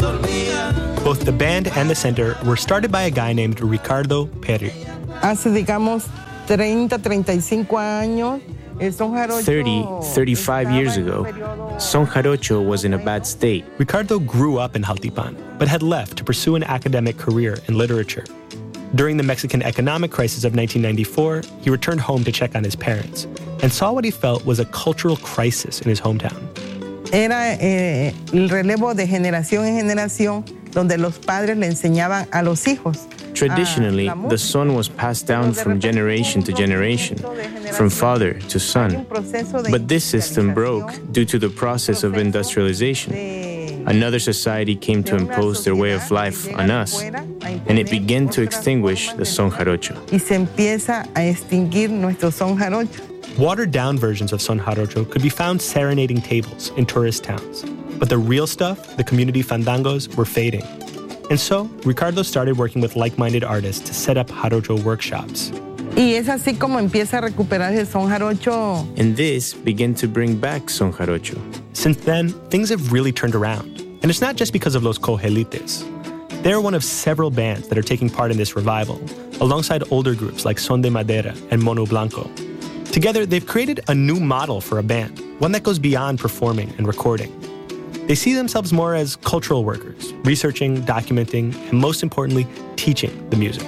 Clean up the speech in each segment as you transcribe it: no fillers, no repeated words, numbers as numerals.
Both the band and the center were started by a guy named Ricardo Perry. Hace, digamos, 35 años, 35 years ago, Son Jarocho was in a bad state. Ricardo grew up in Jaltipan, but had left to pursue an academic career in literature. During the Mexican economic crisis of 1994, he returned home to check on his parents and saw what he felt was a cultural crisis in his hometown. Era el relevo de generación en generación, donde los padres le enseñaban a los hijos. Traditionally, the son was passed down from generation to generation, from father to son. But this system broke due to the process of industrialization. Another society came to impose their way of life on us, and it began to extinguish the son jarocho. Y se empieza a extinguir nuestro son jarocho. Watered-down versions of son jarocho could be found serenading tables in tourist towns. But the real stuff, the community fandangos, were fading. And so, Ricardo started working with like-minded artists to set up jarocho workshops. Y es así como empieza a recuperarse el son jarocho. And this began to bring back son jarocho. Since then, things have really turned around. And it's not just because of Los Cojelites. They're one of several bands that are taking part in this revival, alongside older groups like Son de Madera and Mono Blanco. Together, they've created a new model for a band, one that goes beyond performing and recording. They see themselves more as cultural workers, researching, documenting, and most importantly, teaching the music.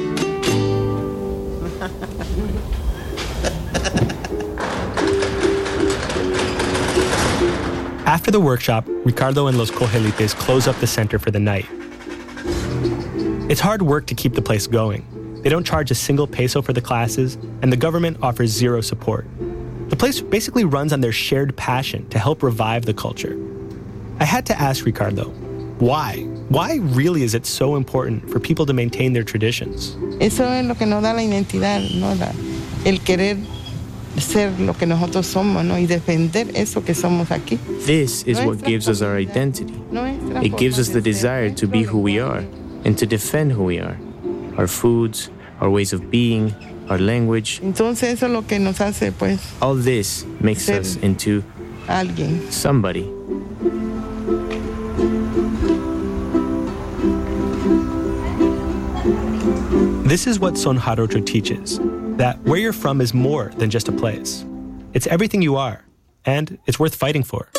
After the workshop, Ricardo and Los Cojelites close up the center for the night. It's hard work to keep the place going. They don't charge a single peso for the classes, and the government offers zero support. The place basically runs on their shared passion to help revive the culture. I had to ask Ricardo, why? Why really is it so important for people to maintain their traditions? Eso es lo que nos da la identidad, ¿no? El querer ser lo que nosotros somos, ¿no? Y defender eso que somos aquí. This is what gives us our identity. It gives us the desire to be who we are and to defend who we are. Our foods, our ways of being, our language. Entonces eso es lo que nos hace, pues, all this makes us into alguien. Somebody. This is what Son Jarocho teaches, that where you're from is more than just a place. It's everything you are, and it's worth fighting for.